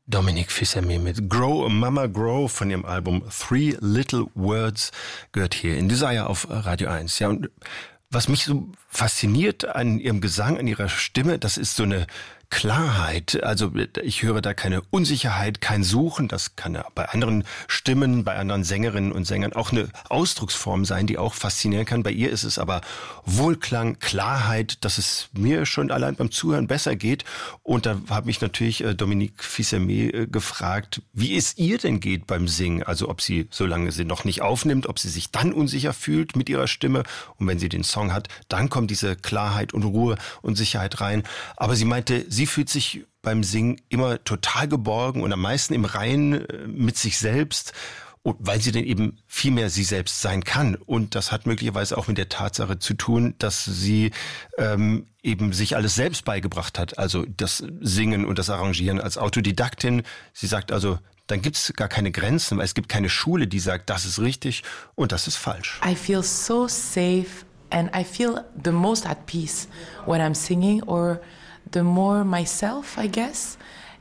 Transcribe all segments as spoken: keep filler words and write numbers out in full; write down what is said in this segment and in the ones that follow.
Dominique Fils-Aimé mit Grow, Mama Grow von ihrem Album Three Little Words gehört hier in Desire auf Radio eins. Ja, und was mich so fasziniert an ihrem Gesang, an ihrer Stimme, das ist so eine Klarheit. Also ich höre da keine Unsicherheit, kein Suchen. Das kann ja bei anderen Stimmen, bei anderen Sängerinnen und Sängern auch eine Ausdrucksform sein, die auch faszinieren kann. Bei ihr ist es aber Wohlklang, Klarheit, dass es mir schon allein beim Zuhören besser geht. Und da habe ich natürlich äh, Dominique Fils-Aimé äh, gefragt, wie es ihr denn geht beim Singen. Also ob sie, solange sie noch nicht aufnimmt, ob sie sich dann unsicher fühlt mit ihrer Stimme. Und wenn sie den Song hat, dann kommt diese Klarheit und Ruhe und Sicherheit rein. Aber sie meinte, sie fühlt sich beim Singen immer total geborgen und am meisten im Reinen mit sich selbst, weil sie dann eben viel mehr sie selbst sein kann. Und das hat möglicherweise auch mit der Tatsache zu tun, dass sie ähm, eben sich alles selbst beigebracht hat. Also das Singen und das Arrangieren als Autodidaktin. Sie sagt also, dann gibt es gar keine Grenzen, weil es gibt keine Schule, die sagt, das ist richtig und das ist falsch. I feel so safe and I feel the most at peace when I'm singing, or the more myself, I guess.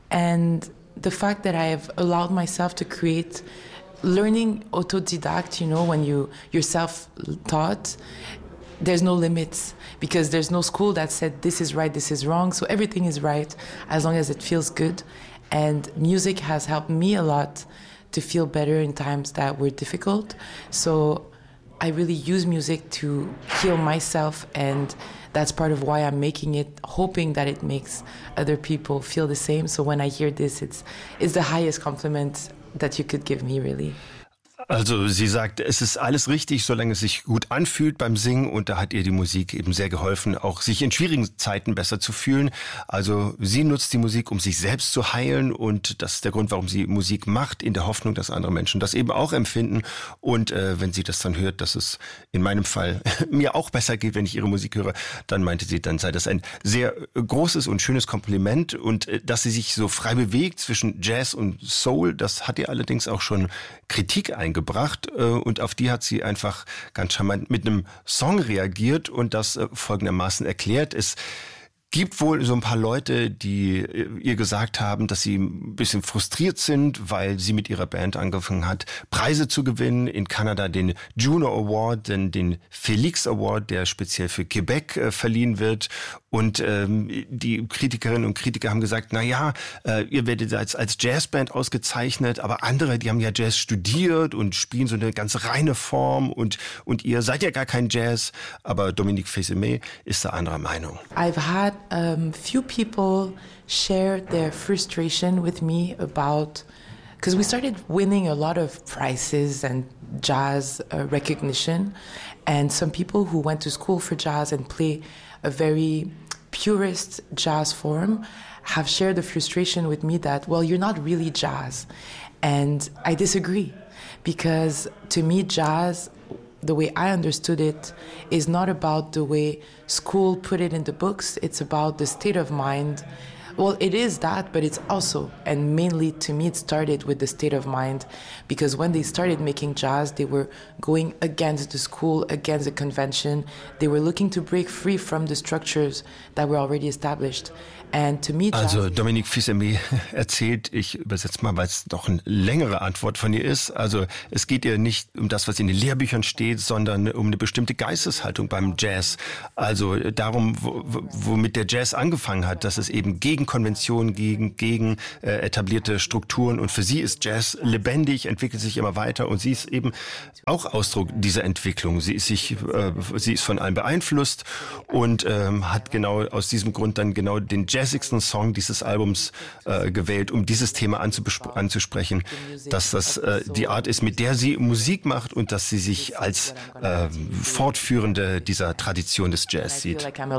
And the fact that I have allowed myself to create, learning autodidact, you know, when you, you're self-taught, there's no limits because there's no school that said this is right, this is wrong. So everything is right as long as it feels good. And music has helped me a lot to feel better in times that were difficult. So I really use music to heal myself, and that's part of why I'm making it, hoping that it makes other people feel the same. So when I hear this, it's, it's the highest compliment that you could give me, really. Also sie sagt, es ist alles richtig, solange es sich gut anfühlt beim Singen, und da hat ihr die Musik eben sehr geholfen, auch sich in schwierigen Zeiten besser zu fühlen. Also sie nutzt die Musik, um sich selbst zu heilen, und das ist der Grund, warum sie Musik macht, in der Hoffnung, dass andere Menschen das eben auch empfinden. Und äh, wenn sie das dann hört, dass es in meinem Fall mir auch besser geht, wenn ich ihre Musik höre, dann meinte sie, dann sei das ein sehr großes und schönes Kompliment, und äh, dass sie sich so frei bewegt zwischen Jazz und Soul, das hat ihr allerdings auch schon Kritik eingebracht. gebracht und auf die hat sie einfach ganz charmant mit einem Song reagiert und das folgendermaßen erklärt. Es gibt wohl so ein paar Leute, die ihr gesagt haben, dass sie ein bisschen frustriert sind, weil sie mit ihrer Band angefangen hat, Preise zu gewinnen. In Kanada den Juno Award, den, den Félix Award, der speziell für Quebec äh, verliehen wird. Und ähm, die Kritikerinnen und Kritiker haben gesagt, na ja, äh, ihr werdet als, als Jazzband ausgezeichnet, aber andere, die haben ja Jazz studiert und spielen so eine ganz reine Form, und, und ihr seid ja gar kein Jazz. Aber Dominique Fils-Aimé ist da anderer Meinung. I've had um, few people share their frustration with me about, because we started winning a lot of prizes and jazz uh, recognition, and some people who went to school for jazz and play a very purist jazz form have shared the frustration with me that, well, you're not really jazz. And I disagree, because to me, jazz, the way I understood it, is not about the way school put it in the books. It's about the state of mind. Well, it is that, but it's also, and mainly to me, it started with the state of mind, because when they started making jazz, they were going against the school, against the convention. They were looking to break free from the structures that were already established. And to me, Jazz also Dominique Fils-Aimé erzählt, ich übersetze mal, weil es doch eine längere Antwort von ihr ist. Also es geht ihr nicht um das, was in den Lehrbüchern steht, sondern um eine bestimmte Geisteshaltung beim Jazz. Also darum, wo, womit der Jazz angefangen hat, dass es eben gegen Konventionen, gegen, gegen äh, etablierte Strukturen, und für sie ist Jazz lebendig, entwickelt sich immer weiter, und sie ist eben auch Ausdruck dieser Entwicklung. Sie ist sich, äh, sie ist von allem beeinflusst und ähm, hat genau aus diesem Grund dann genau den jazzigsten Song dieses Albums äh, gewählt, um dieses Thema anzusprechen, dass das äh, die Art ist, mit der sie Musik macht, und dass sie sich als äh, Fortführende dieser Tradition des Jazz sieht.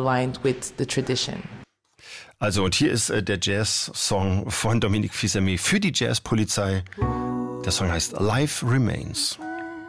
Also, und hier ist äh, der Jazz-Song von Dominique Fils-Aimé für die Jazzpolizei. Der Song heißt Life Remains.